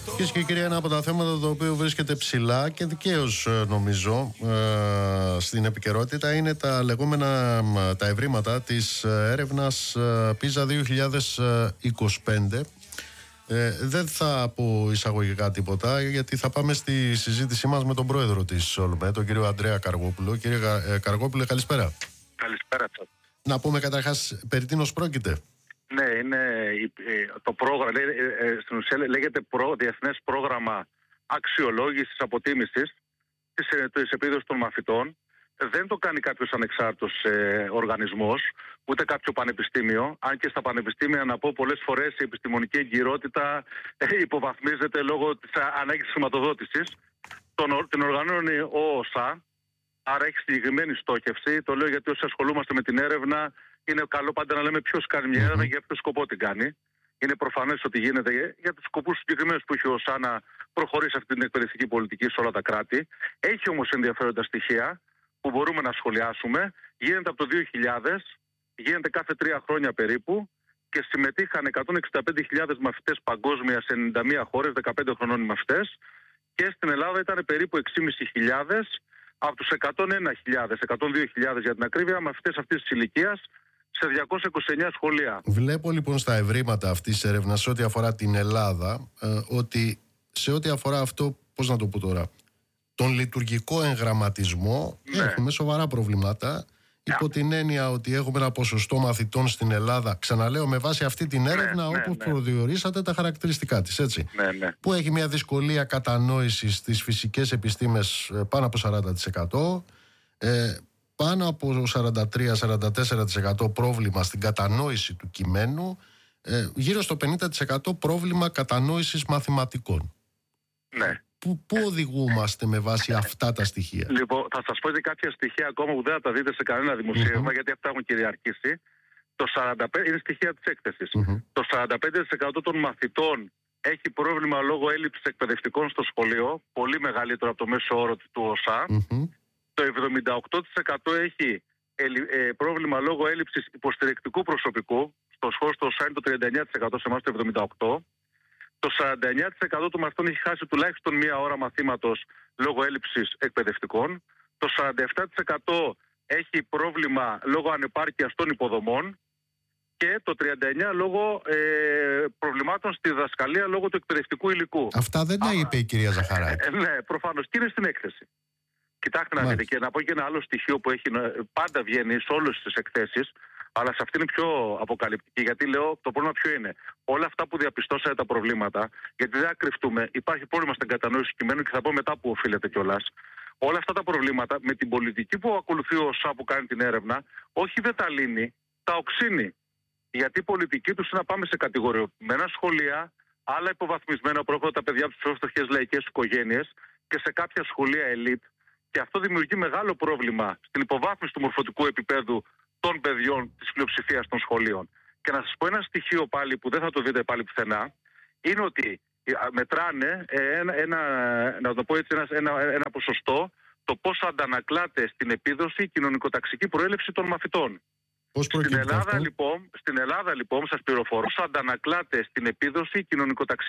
Κυρίες και κύριοι, ένα από τα θέματα το οποίο βρίσκεται ψηλά και δικαίως νομίζω στην επικαιρότητα είναι τα λεγόμενα τα ευρήματα της έρευνας PISA 2025. Δεν θα πω εισαγωγικά τίποτα, γιατί θα πάμε στη συζήτησή μας με τον πρόεδρο της ΟΛΜΕ, τον κύριο Ανδρέα Καργόπουλο. Κύριε Καργόπουλε, καλησπέρα. Καλησπέρα σας. Να πούμε καταρχάς περί τίνος πρόκειται. Ναι, είναι το πρόγραμμα, στην ουσία λέγεται Διεθνές Πρόγραμμα Αξιολόγησης Αποτίμησης της επίδοσης των μαθητών. Δεν το κάνει κάποιος ανεξάρτητος οργανισμός, ούτε κάποιο πανεπιστήμιο. Αν και στα πανεπιστήμια, να πω, πολλές φορές η επιστημονική εγκυρότητα υποβαθμίζεται λόγω της ανάγκης χρηματοδότησης. Την οργανώνει ο ΟΣΑ, άρα έχει συγκεκριμένη στόχευση. Το λέω γιατί όσοι ασχολούμαστε με την έρευνα, είναι καλό πάντα να λέμε ποιος κάνει μια έρευνα και για ποιο σκοπό την κάνει. Είναι προφανές ότι γίνεται για τους σκοπούς συγκεκριμένους που έχει ο ΟΣΑ να προχωρήσει αυτή την εκπαιδευτική πολιτική σε όλα τα κράτη. Έχει όμως ενδιαφέροντα στοιχεία που μπορούμε να σχολιάσουμε. Γίνεται από το 2000, γίνεται κάθε 3 χρόνια περίπου και συμμετείχαν 165.000 μαθητές παγκόσμια σε 91 χώρες, 15 χρονών οι μαθητές, και στην Ελλάδα ήταν περίπου 6.500 από τους 101.000, 102.000 για την ακρίβεια, μαθητές αυτής της ηλικίας σε 229 σχολεία. Βλέπω λοιπόν στα ευρήματα αυτής της έρευνας σε ό,τι αφορά την Ελλάδα ότι σε ό,τι αφορά αυτό, πώς να το πω τώρα, τον λειτουργικό εγγραμματισμό, έχουμε σοβαρά προβλήματα. Υπό την έννοια ότι έχουμε ένα ποσοστό μαθητών στην Ελλάδα, ξαναλέω με βάση αυτή την έρευνα, όπως προδιορίσατε τα χαρακτηριστικά της, έτσι, που έχει μια δυσκολία κατανόησης στις φυσικές επιστήμες πάνω από 40%, πάνω από 43-44% πρόβλημα στην κατανόηση του κειμένου, γύρω στο 50% πρόβλημα κατανόησης μαθηματικών. Ναι. Πού οδηγούμαστε με βάση αυτά τα στοιχεία? Λοιπόν, θα σας πω και κάποια στοιχεία ακόμα που δεν θα τα δείτε σε κανένα δημοσίευμα, γιατί αυτά έχουν κυριαρχήσει. Το 45% είναι στοιχεία της έκθεσης. Το 45% των μαθητών έχει πρόβλημα λόγω έλλειψης εκπαιδευτικών στο σχολείο, πολύ μεγαλύτερο από το μέσο όρο του ΟΣΑ. Το 78% έχει πρόβλημα λόγω έλλειψης υποστηρικτικού προσωπικού. Στο σχολείο στο ΟΣΑ είναι το 39%, σε εμάς το 78%. Το 49% των μαθητών έχει χάσει τουλάχιστον 1 ώρα μαθήματος λόγω έλλειψης εκπαιδευτικών. Το 47% έχει πρόβλημα λόγω ανεπάρκειας των υποδομών. Και το 39% λόγω προβλημάτων στη διδασκαλία λόγω του εκπαιδευτικού υλικού. Αυτά δεν τα είπε η κυρία Ζαχαράκη. Ναι, προφανώς. Και είναι στην έκθεση. Κοιτάξτε να δείτε, και να πω και ένα άλλο στοιχείο που έχει, πάντα βγαίνει σε όλες τις εκθέσεις, αλλά σε αυτή είναι πιο αποκαλυπτική. Γιατί λέω, το πρόβλημα ποιο είναι? Όλα αυτά που διαπιστώσατε τα προβλήματα, γιατί δεν ακρυφτούμε, υπάρχει πρόβλημα στην κατανόηση κειμένου και θα πω μετά που οφείλεται κιόλας. Όλα αυτά τα προβλήματα με την πολιτική που ακολουθεί ο ΩΣΑ που κάνει την έρευνα, όχι δεν τα λύνει, τα οξύνει. Γιατί η πολιτική του είναι να πάμε σε κατηγοριοποιημένα σχολεία, άλλα υποβαθμισμένα που έρχονται τα παιδιά από τις πιο φτωχές λαϊκές οικογένειες και σε κάποια σχολεία ελίτ. Και αυτό δημιουργεί μεγάλο πρόβλημα στην υποβάθμιση του μορφωτικού επίπεδου των παιδιών της πλειοψηφίας των σχολείων. Και να σας πω ένα στοιχείο πάλι που δεν θα το δείτε πάλι πουθενά, είναι ότι μετράνε να το πω έτσι, ένα ποσοστό, το πώς αντανακλάται στην επίδοση η κοινωνικοταξική προέλευση των μαθητών. Στην Ελλάδα λοιπόν, σας πληροφορώ, πώς αντανακλάται στην επίδοση η κοινωνικοταξική